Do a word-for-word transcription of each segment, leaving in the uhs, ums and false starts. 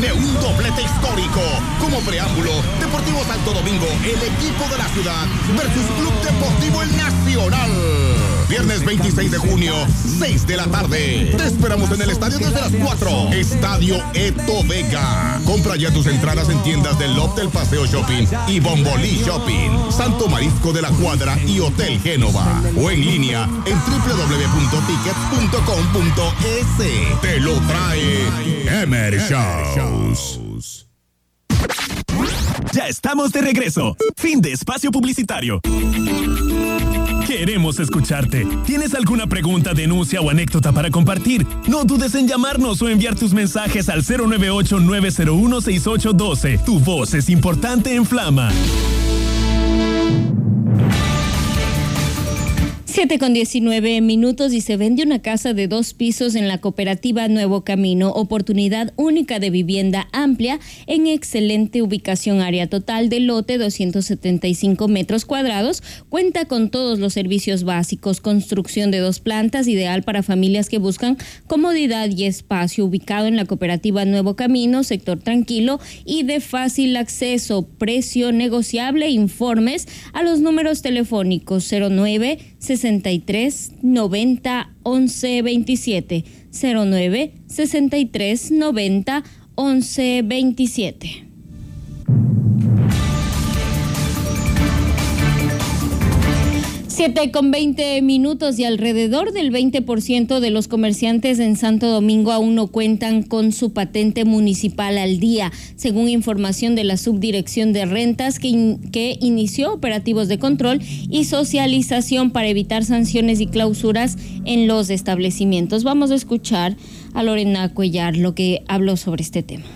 tiene un doblete histórico. Como preámbulo, Deportivo Santo Domingo, el equipo de la ciudad, versus Club Deportivo El Nacional. Viernes veintiséis de junio, seis de la tarde. Te esperamos en el estadio desde las cuatro. Estadio Eto Vega. Compra ya tus entradas en tiendas del Loft del Paseo Shopping y Bombolí Shopping, Santo Marisco de la Cuadra y Hotel Génova. O en línea en doble u doble u doble u punto tickets punto com punto es. Te lo trae Emer Shows. Ya estamos de regreso. Fin de espacio publicitario. Queremos escucharte. ¿Tienes alguna pregunta, denuncia o anécdota para compartir? No dudes en llamarnos o enviar tus mensajes al cero nueve ocho, nueve cero uno, seis ocho uno dos. Tu voz es importante en Flama. siete con diecinueve minutos y se vende una casa de dos pisos en la cooperativa Nuevo Camino, oportunidad única de vivienda amplia en excelente ubicación, área total del lote doscientos setenta y cinco metros cuadrados, cuenta con todos los servicios básicos, construcción de dos plantas, ideal para familias que buscan comodidad y espacio, ubicado en la cooperativa Nuevo Camino, sector tranquilo y de fácil acceso, precio negociable, informes a los números telefónicos cero nueve sesenta y tres noventa once veintisiete, cero nueve sesenta y tres noventa once veintisiete. siete con veinte minutos y alrededor del veinte por ciento de los comerciantes en Santo Domingo aún no cuentan con su patente municipal al día, según información de la Subdirección de Rentas que, in, que inició operativos de control y socialización para evitar sanciones y clausuras en los establecimientos. Vamos a escuchar a Lorena Cuellar lo que habló sobre este tema.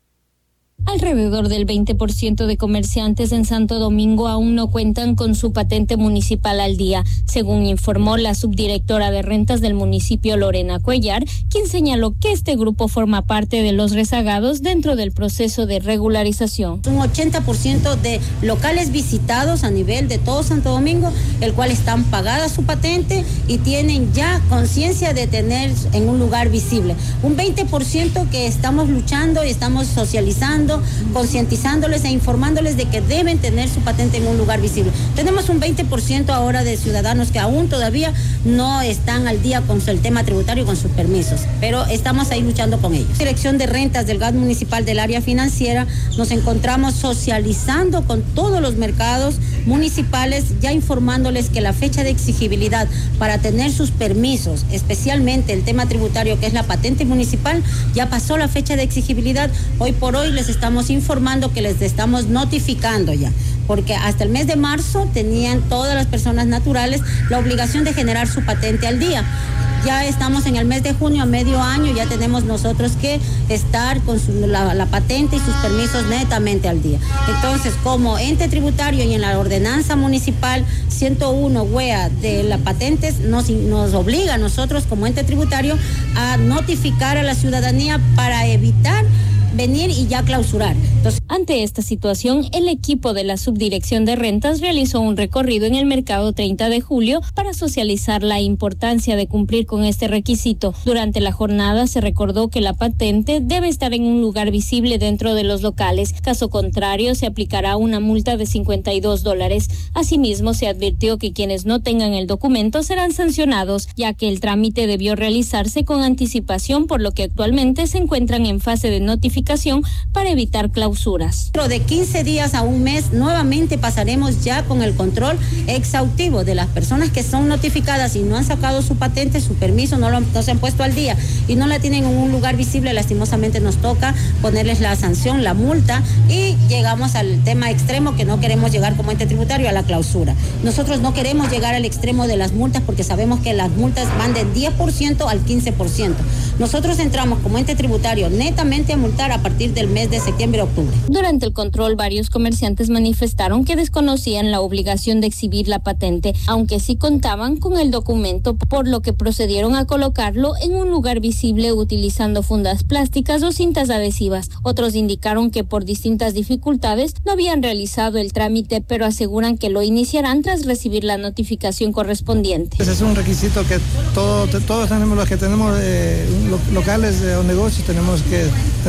Alrededor del veinte por ciento de comerciantes en Santo Domingo aún no cuentan con su patente municipal al día, según informó la subdirectora de rentas del municipio, Lorena Cuellar, quien señaló que este grupo forma parte de los rezagados dentro del proceso de regularización. Un ochenta por ciento de locales visitados a nivel de todo Santo Domingo, el cual están pagada su patente y tienen ya conciencia de tener en un lugar visible. Un veinte por ciento que estamos luchando y estamos socializando, concientizándoles e informándoles de que deben tener su patente en un lugar visible. Tenemos un veinte por ciento ahora de ciudadanos que aún todavía no están al día con el tema tributario y con sus permisos, pero estamos ahí luchando con ellos. Dirección de Rentas del G A D municipal del área financiera, nos encontramos socializando con todos los mercados municipales, ya informándoles que la fecha de exigibilidad para tener sus permisos, especialmente el tema tributario que es la patente municipal, ya pasó la fecha de exigibilidad. Hoy por hoy les estamos Estamos informando que les estamos notificando ya, porque hasta el mes de marzo tenían todas las personas naturales la obligación de generar su patente al día. Ya estamos en el mes de junio, a medio año, ya tenemos nosotros que estar con su, la, la patente y sus permisos netamente al día. Entonces, como ente tributario y en la ordenanza municipal ciento uno W E A de las patentes, nos, nos obliga a nosotros como ente tributario a notificar a la ciudadanía para evitar venir y ya clausurar. Entonces, ante esta situación, el equipo de la Subdirección de Rentas realizó un recorrido en el mercado treinta de julio para socializar la importancia de cumplir con este requisito. Durante la jornada se recordó que la patente debe estar en un lugar visible dentro de los locales. Caso contrario, se aplicará una multa de cincuenta y dos dólares. Asimismo, se advirtió que quienes no tengan el documento serán sancionados, ya que el trámite debió realizarse con anticipación, por lo que actualmente se encuentran en fase de notificación para evitar clausuras. Dentro de quince días a un mes, nuevamente pasaremos ya con el control exhaustivo de las personas que son notificadas y no han sacado su patente, su permiso, no, lo, no se han puesto al día y no la tienen en un lugar visible. Lastimosamente nos toca ponerles la sanción, la multa, y llegamos al tema extremo que no queremos llegar como ente tributario, a la clausura. Nosotros no queremos llegar al extremo de las multas porque sabemos que las multas van del diez por ciento al quince por ciento. Nosotros entramos como ente tributario netamente a multar a partir del mes de septiembre-octubre. Durante el control, varios comerciantes manifestaron que desconocían la obligación de exhibir la patente, aunque sí contaban con el documento, por lo que procedieron a colocarlo en un lugar visible utilizando fundas plásticas o cintas adhesivas. Otros indicaron que por distintas dificultades no habían realizado el trámite, pero aseguran que lo iniciarán tras recibir la notificación correspondiente. Ese es un requisito que todo, todos tenemos, los que tenemos eh, locales eh, o negocios, tenemos que tener al día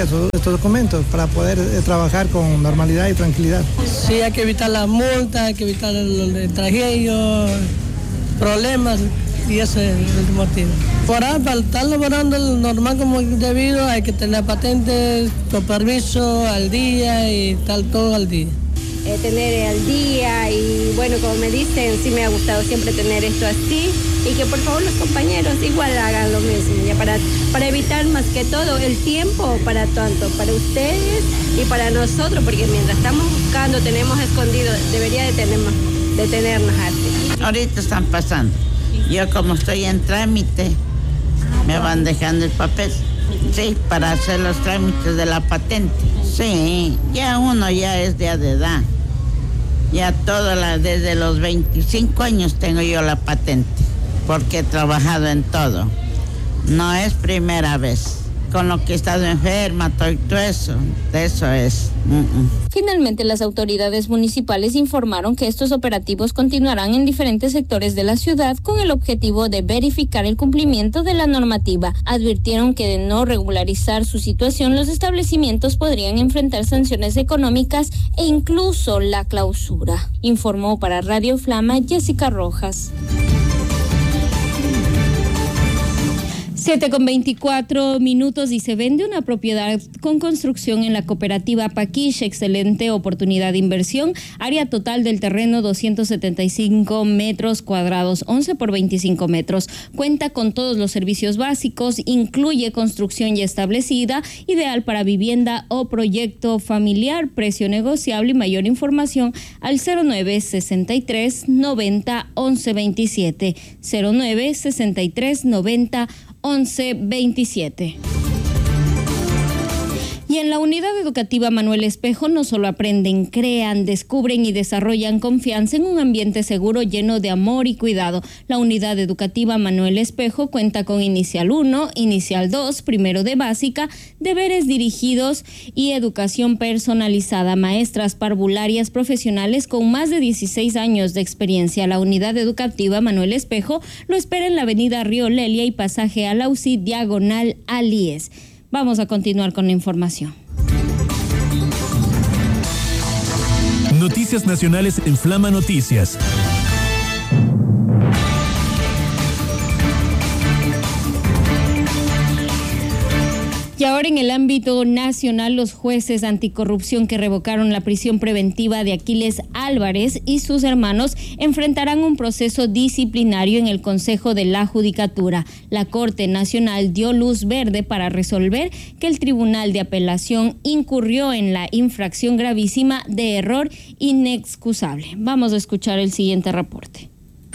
estos, estos documentos para poder eh, trabajar con normalidad y tranquilidad. Sí, hay que evitar las multas, hay que evitar el, el tragedios, problemas, y ese es el motivo. Por ahora, para estar laborando el normal como debido, hay que tener patentes, con permiso al día y estar todo al día. Eh, tener al día y bueno, como me dicen, sí me ha gustado siempre tener esto así y que por favor los compañeros igual hagan lo mismo, ya para, para evitar más que todo el tiempo para tanto, para ustedes y para nosotros, porque mientras estamos buscando, tenemos escondido, debería de, tener, de tenernos así. Ahorita están pasando, yo como estoy en trámite, me van dejando el papel, sí, para hacer los trámites de la patente. Sí, ya uno ya es de edad. Ya toda la, desde los veinticinco años tengo yo la patente, porque he trabajado en todo. No es primera vez. Con lo que he estado enferma, todo, todo eso, eso es. Uh-uh. Finalmente, las autoridades municipales informaron que estos operativos continuarán en diferentes sectores de la ciudad con el objetivo de verificar el cumplimiento de la normativa. Advirtieron que de no regularizar su situación, los establecimientos podrían enfrentar sanciones económicas e incluso la clausura. Informó para Radio Flama Jessica Rojas. siete con veinticuatro minutos y se vende una propiedad con construcción en la cooperativa Paquish. Excelente oportunidad de inversión. Área total del terreno doscientos setenta y cinco metros cuadrados, once por veinticinco metros. Cuenta con todos los servicios básicos, incluye construcción ya establecida, ideal para vivienda o proyecto familiar. Precio negociable y mayor información al cero nueve sesenta y tres noventa once veintisiete. cero nueve sesenta y tres noventa once veintisiete. Y en la unidad educativa Manuel Espejo no solo aprenden, crean, descubren y desarrollan confianza en un ambiente seguro lleno de amor y cuidado. La unidad educativa Manuel Espejo cuenta con Inicial uno, Inicial dos, Primero de Básica, deberes dirigidos y educación personalizada. Maestras parvularias profesionales con más de dieciséis años de experiencia. La unidad educativa Manuel Espejo lo espera en la avenida Río Lelia y pasaje a la U C I diagonal Alíes. Vamos a continuar con la información. Noticias nacionales en Flama Noticias. Y ahora en el ámbito nacional, los jueces anticorrupción que revocaron la prisión preventiva de Aquiles Álvarez y sus hermanos enfrentarán un proceso disciplinario en el Consejo de la Judicatura. La Corte Nacional dio luz verde para resolver que el Tribunal de Apelación incurrió en la infracción gravísima de error inexcusable. Vamos a escuchar el siguiente reporte.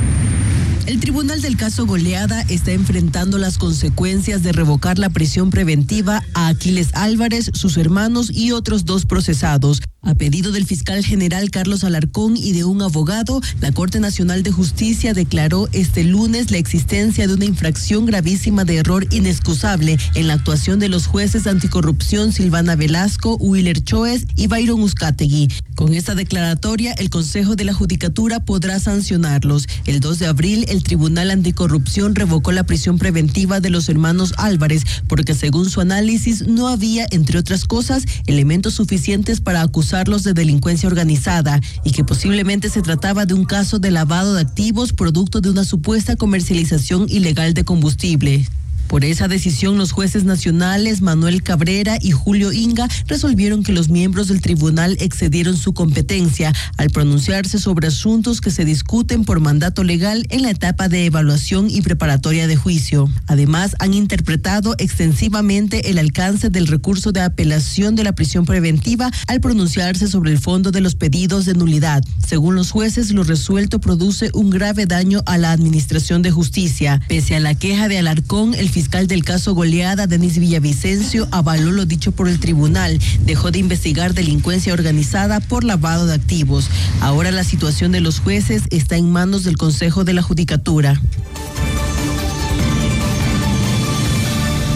El tribunal del caso Goleada está enfrentando las consecuencias de revocar la prisión preventiva a Aquiles Álvarez, sus hermanos y otros dos procesados. A pedido del fiscal general Carlos Alarcón y de un abogado, la Corte Nacional de Justicia declaró este lunes la existencia de una infracción gravísima de error inexcusable en la actuación de los jueces anticorrupción Silvana Velasco, Willer Choes y Byron Uzcategui. Con esta declaratoria, el Consejo de la Judicatura podrá sancionarlos. El dos de abril, el Tribunal Anticorrupción revocó la prisión preventiva de los hermanos Álvarez porque, según su análisis, no había, entre otras cosas, elementos suficientes para acusarlos de delincuencia organizada y que posiblemente se trataba de un caso de lavado de activos producto de una supuesta comercialización ilegal de combustible. Por esa decisión, los jueces nacionales Manuel Cabrera y Julio Inga resolvieron que los miembros del tribunal excedieron su competencia al pronunciarse sobre asuntos que se discuten por mandato legal en la etapa de evaluación y preparatoria de juicio. Además, han interpretado extensivamente el alcance del recurso de apelación de la prisión preventiva al pronunciarse sobre el fondo de los pedidos de nulidad. Según los jueces, lo resuelto produce un grave daño a la administración de justicia. Pese a la queja de Alarcón, el fiscal del caso Goleada, Denis Villavicencio, avaló lo dicho por el tribunal. Dejó de investigar delincuencia organizada por lavado de activos. Ahora la situación de los jueces está en manos del Consejo de la Judicatura.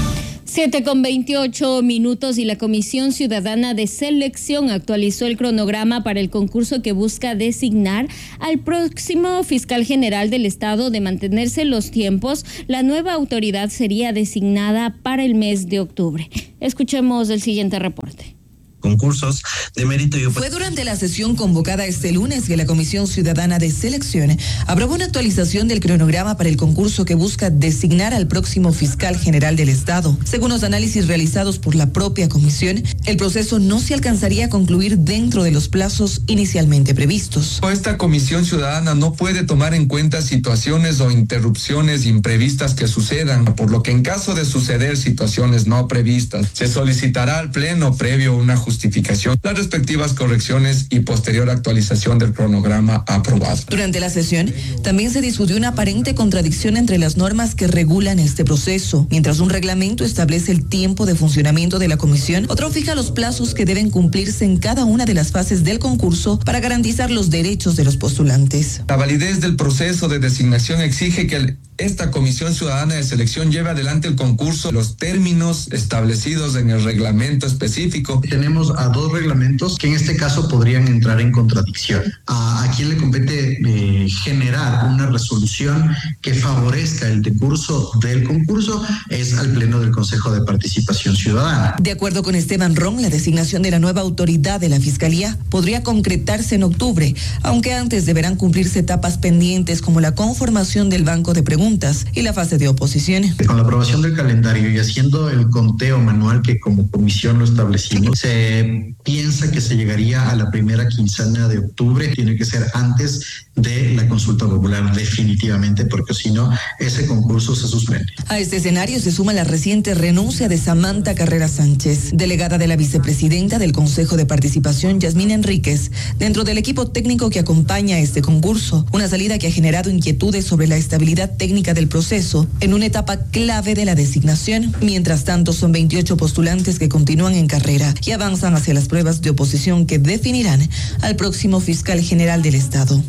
siete con veintiocho minutos y la Comisión Ciudadana de Selección actualizó el cronograma para el concurso que busca designar al próximo fiscal general del Estado. De mantenerse los tiempos, la nueva autoridad sería designada para el mes de octubre. Escuchemos el siguiente reporte. Concursos de mérito y Fue durante la sesión convocada este lunes que la Comisión Ciudadana de Selección aprobó una actualización del cronograma para el concurso que busca designar al próximo fiscal general del Estado. Según los análisis realizados por la propia comisión, el proceso no se alcanzaría a concluir dentro de los plazos inicialmente previstos. Esta Comisión Ciudadana no puede tomar en cuenta situaciones o interrupciones imprevistas que sucedan, por lo que en caso de suceder situaciones no previstas, se solicitará al Pleno previo una justicia justificación, las respectivas correcciones y posterior actualización del cronograma aprobado. Durante la sesión, también se discutió una aparente contradicción entre las normas que regulan este proceso. Mientras un reglamento establece el tiempo de funcionamiento de la comisión, otro fija los plazos que deben cumplirse en cada una de las fases del concurso para garantizar los derechos de los postulantes. La validez del proceso de designación exige que el esta Comisión Ciudadana de Selección lleve adelante el concurso los términos establecidos en el reglamento específico. Tenemos a dos reglamentos que en este caso podrían entrar en contradicción. ¿A, a quién le compete eh, generar una resolución que favorezca el decurso del concurso? Es al Pleno del Consejo de Participación Ciudadana. De acuerdo con Esteban Ron, la designación de la nueva autoridad de la Fiscalía podría concretarse en octubre, aunque antes deberán cumplirse etapas pendientes como la conformación del banco de preguntas y la fase de oposición. Con la aprobación del calendario y haciendo el conteo manual que como comisión lo establecimos, se piensa que se llegaría a la primera quincena de octubre. Tiene que ser antes de la consulta popular definitivamente, porque si no, ese concurso se suspende. A este escenario se suma la reciente renuncia de Samantha Carrera Sánchez, delegada de la vicepresidenta del Consejo de Participación, Yasmín Enríquez, dentro del equipo técnico que acompaña este concurso, una salida que ha generado inquietudes sobre la estabilidad técnica del proceso en una etapa clave de la designación. Mientras tanto, son veintiocho postulantes que continúan en carrera y avanzan hacia las pruebas de oposición que definirán al próximo fiscal general del Estado.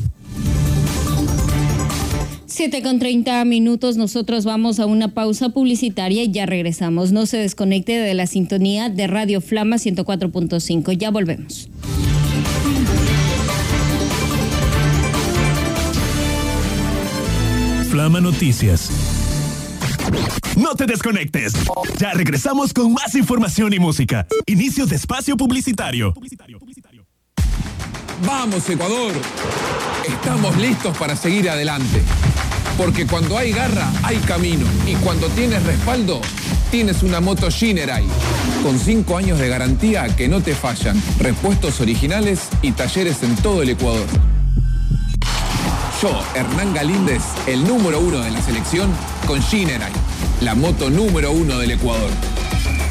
siete con treinta minutos, nosotros vamos a una pausa publicitaria y ya regresamos. No se desconecte de la sintonía de Radio Flama ciento cuatro punto cinco. Ya volvemos. Flama Noticias. No te desconectes. Ya regresamos con más información y música. Inicio de espacio publicitario. Vamos, Ecuador. Estamos listos para seguir adelante. Porque cuando hay garra, hay camino. Y cuando tienes respaldo, tienes una moto Shinerai. Con cinco años de garantía que no te fallan. Repuestos originales y talleres en todo el Ecuador. Yo, Hernán Galíndez, el número uno de la selección, con Shinerai, la moto número uno del Ecuador.